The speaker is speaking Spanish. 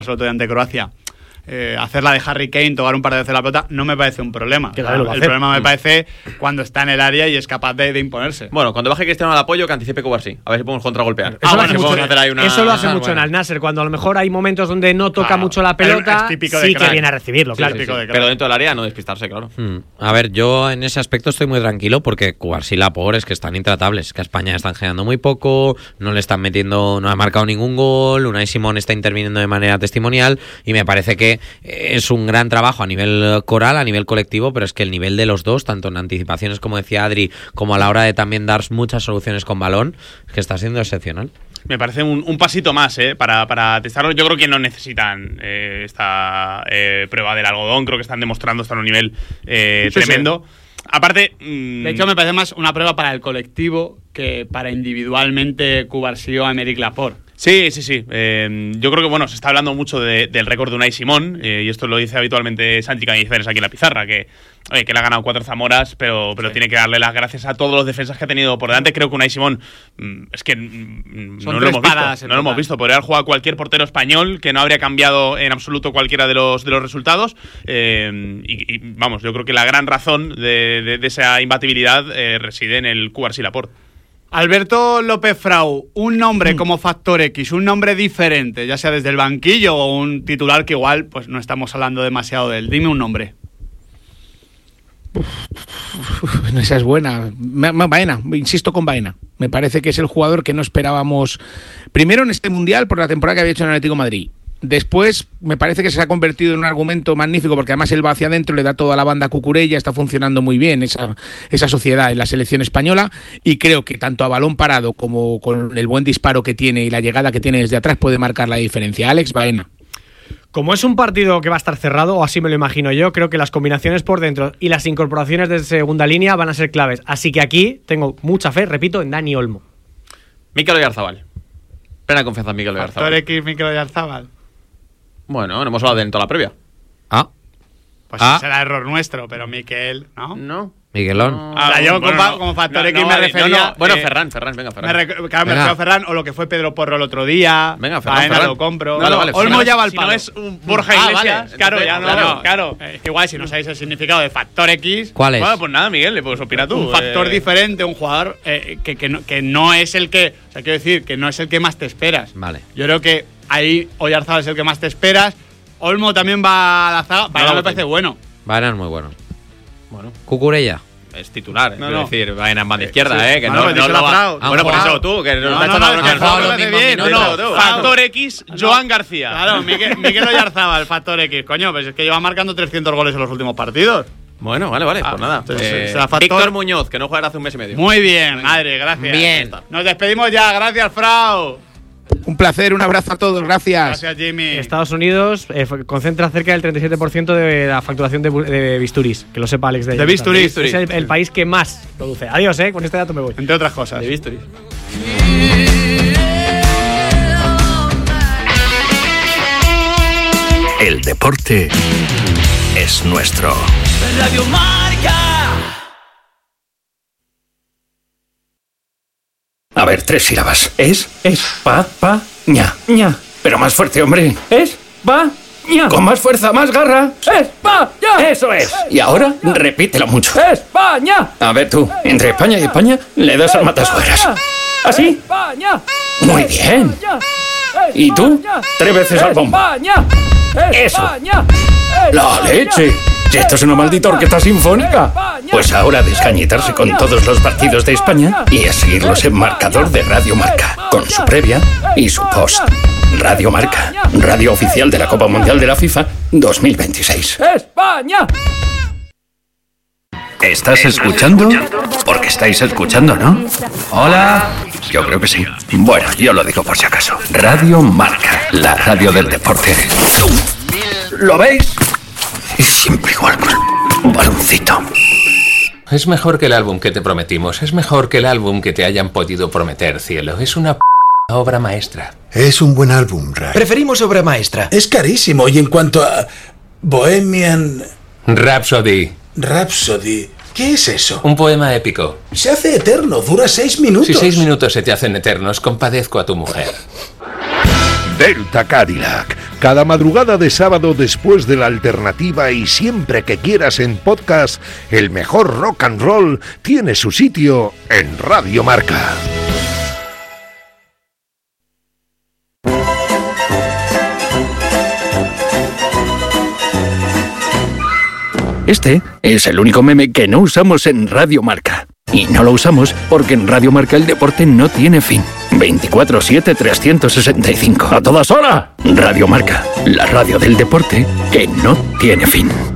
sobre todo ante Croacia, hacer la de Harry Kane, tocar un par de veces la pelota, no me parece un problema. El problema me parece cuando está en el área y es capaz de imponerse. Bueno, cuando baje Cristiano al apoyo, que anticipe Cubarsí. A ver si podemos contragolpear. Eso lo hace mucho en Al Nassr, cuando a lo mejor hay momentos donde no toca mucho la pelota, sí que viene a recibirlo, claro. Sí. Pero dentro del área no despistarse, claro. A ver, yo en ese aspecto estoy muy tranquilo porque Cubarsí y Laporte es que están intratables, que a España están generando muy poco, no le están metiendo, no ha marcado ningún gol, Unai Simón está interviniendo de manera testimonial y me parece que es un gran trabajo a nivel coral, a nivel colectivo, pero es que el nivel de los dos, tanto en anticipaciones como decía Adri, como a la hora de también dar muchas soluciones con balón, es que está siendo excepcional. Me parece un pasito más para testarlo. Yo creo que no necesitan esta prueba del algodón. Creo que están demostrando estar a un nivel tremendo. Sí. Aparte, de hecho me parece más una prueba para el colectivo que para individualmente Cubarsí o Aymeric Laporte. Sí. Yo creo que, bueno, se está hablando mucho del récord de Unai Simón, y esto lo dice habitualmente Santi Cañizares aquí en la pizarra, que le ha ganado 4 Zamoras, pero tiene que darle las gracias a todos los defensas que ha tenido por delante. Creo que Unai Simón, es que no lo hemos visto. Podría haber jugado cualquier portero español, que no habría cambiado en absoluto cualquiera de los resultados. Y vamos, yo creo que la gran razón de esa imbatibilidad reside en el Cubarsí Laporte. Alberto López Frau, un nombre como Factor X, un nombre diferente, ya sea desde el banquillo o un titular que igual pues no estamos hablando demasiado de él. Dime un nombre. Esa es buena. Baena, insisto con Baena. Me parece que es el jugador que no esperábamos primero en este Mundial por la temporada que había hecho en el Atlético de Madrid. Después me parece que se ha convertido en un argumento magnífico porque además él va hacia adentro, le da toda la banda a Cucurella, está funcionando muy bien esa sociedad en la selección española y creo que tanto a balón parado como con el buen disparo que tiene y la llegada que tiene desde atrás puede marcar la diferencia. Alex Baena. Como es un partido que va a estar cerrado, o así me lo imagino yo, creo que las combinaciones por dentro y las incorporaciones de segunda línea van a ser claves. Así que aquí tengo mucha fe, repito, en Dani Olmo. Mikel Oyarzabal. Plena confianza en Mikel Oyarzabal. Factor X, Mikel Oyarzabal. Bueno, no hemos hablado de él en toda la previa. Pues será error nuestro, pero Mikel, ¿no? No. Miguelón. Yo como Factor X me refería... Bueno, Ferran, venga, Ferran. Me refiero a Ferran o lo que fue Pedro Porro el otro día. Venga, Ferran. Lo compro. Vale, Olmo ya va al si palo. no es un Borja Iglesias, vale. Claro. Igual, si no sabéis el significado de Factor X... ¿Cuál es? Bueno, pues nada, Miguel, le puedes opinar tú. Un factor diferente, un jugador que no es el que... O sea, quiero decir, que no es el que más te esperas. Vale. Yo creo que ahí Oyarzabal es el que más te esperas. Olmo también va a la zaga. Baena me parece bueno. Baena es muy bueno. Bueno. Cucurella. Es titular, No. Es decir, Baena en banda izquierda, que no lo va. Bueno, por eso tú, que no Factor X, Joan García. Claro, Mikel Oyarzabal, Factor X. Coño, pues es que lleva marcando 300 goles en los últimos partidos. Bueno, vale, pues nada. Entonces, Víctor Muñoz, que no juega hace un mes y medio. Muy bien, madre, gracias. Bien. Nos despedimos ya, gracias, Frau. Un placer, un abrazo a todos, gracias. Gracias, Jimmy. Estados Unidos concentra cerca del 37% de la facturación de bisturís, que lo sepa Alex de bisturís. Es el país que más produce. Adiós, con este dato me voy. Entre otras cosas. De bisturís. El deporte es nuestro. Radio Marca. A ver, 3 sílabas. Es, ña. Pero más fuerte, hombre. Ña. Con más fuerza, más garra. España. Eso es. Y ahora, repítelo mucho. España. A ver tú, entre España y España, le das al matasuegras. ¿Así? España. Muy bien. ¿Y tú? 3 veces al bombo. España. Eso. España. ¡La leche! Si esto es una maldita orquesta sinfónica. Pues ahora a descañitarse con todos los partidos de España y a seguirlos en marcador de Radio Marca, con su previa y su post. Radio Marca, radio oficial de la Copa Mundial de la FIFA 2026. España. ¿Estás escuchando? Porque estáis escuchando, ¿no? Hola. Yo creo que sí. Bueno, yo lo digo por si acaso. Radio Marca, la radio del deporte. ¿Lo veis? Y siempre igual con un baloncito. Es mejor que el álbum que te prometimos. Es mejor que el álbum que te hayan podido prometer, cielo. Es una obra maestra. Es un buen álbum, Ray. Preferimos obra maestra. Es carísimo. Y en cuanto a Bohemian Rhapsody. ¿Qué es eso? Un poema épico. Se hace eterno. Dura 6 minutos. Si 6 minutos se te hacen eternos, compadezco a tu mujer. Delta Cadillac. Cada madrugada de sábado después de la alternativa y siempre que quieras en podcast, el mejor rock and roll tiene su sitio en Radio Marca. Este es el único meme que no usamos en Radio Marca. Y no lo usamos porque en Radio Marca el deporte no tiene fin. 24/7, 365. ¡A todas horas! Radio Marca, la radio del deporte que no tiene fin.